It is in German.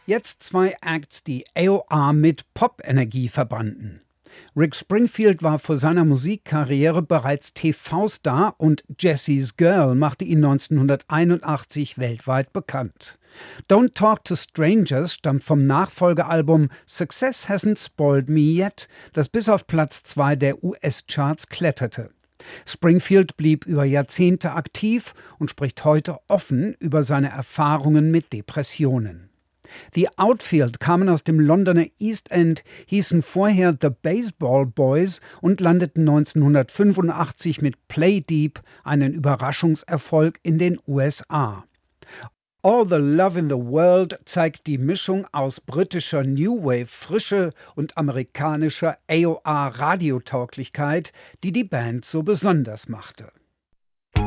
Jetzt zwei Acts, die AOR mit Pop-Energie verbanden. Rick Springfield war vor seiner Musikkarriere bereits TV-Star und Jessie's Girl machte ihn 1981 weltweit bekannt. Don't Talk to Strangers stammt vom Nachfolgealbum Success Hasn't Spoiled Me Yet, das bis auf Platz 2 der US-Charts kletterte. Springfield blieb über Jahrzehnte aktiv und spricht heute offen über seine Erfahrungen mit Depressionen. The Outfield kamen aus dem Londoner East End, hießen vorher The Baseball Boys und landeten 1985 mit Play Deep, einen Überraschungserfolg in den USA. All the Love in the World zeigt die Mischung aus britischer New Wave Frische und amerikanischer AOR Radiotauglichkeit, die die Band so besonders machte.